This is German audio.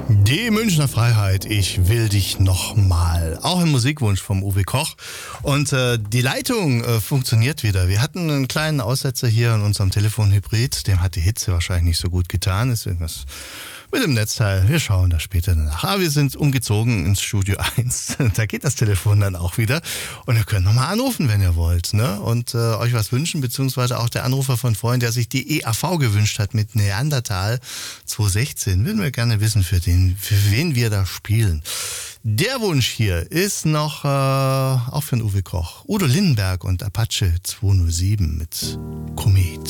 Die Münchner Freiheit, ich will dich nochmal. Auch ein Musikwunsch vom Uwe Koch. Und die Leitung funktioniert wieder. Wir hatten einen kleinen Aussetzer hier in unserem Telefonhybrid. Dem hat die Hitze wahrscheinlich nicht so gut getan. Ist irgendwas mit dem Netzteil. Wir schauen da später danach. Aber wir sind umgezogen ins Studio 1. Da geht das Telefon dann auch wieder. Und ihr könnt nochmal anrufen, wenn ihr wollt. Ne? Und euch was wünschen, beziehungsweise auch der Anrufer von vorhin, der sich die EAV gewünscht hat mit Neandertal 216. Würden wir gerne wissen, für wen wir da spielen. Der Wunsch hier ist noch auch für den Uwe Koch. Udo Lindenberg und Apache 207 mit Komet.